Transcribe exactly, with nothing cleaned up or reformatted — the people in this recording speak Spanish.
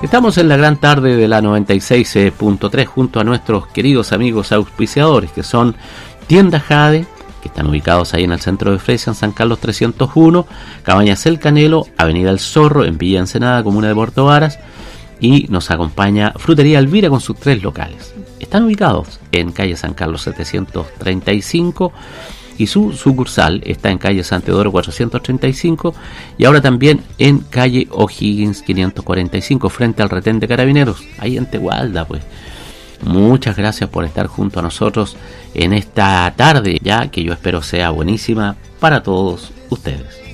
Estamos en la gran tarde de la noventa y seis punto tres junto a nuestros queridos amigos auspiciadores, que son Tienda Jade, que están ubicados ahí en el centro de Fresia, en San Carlos trescientos uno, Cabañas El Canelo, Avenida El Zorro, en Villa Ensenada, comuna de Puerto Varas, y nos acompaña Frutería Elvira con sus tres locales. Están ubicados en calle San Carlos setecientos treinta y cinco y su sucursal está en calle San Teodoro cuatrocientos treinta y cinco y ahora también en calle O'Higgins quinientos cuarenta y cinco frente al retén de Carabineros, ahí en Tegualda. Pues muchas gracias por estar junto a nosotros en esta tarde, ya que yo espero sea buenísima para todos ustedes.